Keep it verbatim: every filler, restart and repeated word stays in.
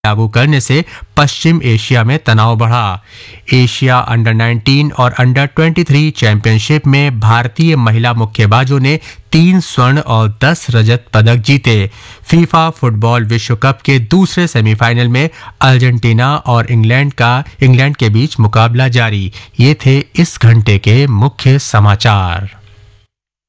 लागू करने से पश्चिम एशिया में तनाव बढ़ा। एशिया अंडर नाइनटीन और अंडर ट्वेंटी थ्री चैंपियनशिप में भारतीय महिला मुक्केबाजों ने तीन स्वर्ण और दस रजत पदक जीते। फीफा फुटबॉल विश्व कप के दूसरे सेमीफाइनल में अर्जेंटीना और इंग्लैंड का इंग्लैंड के बीच मुकाबला जारी। ये थे इस घंटे के मुख्य समाचार।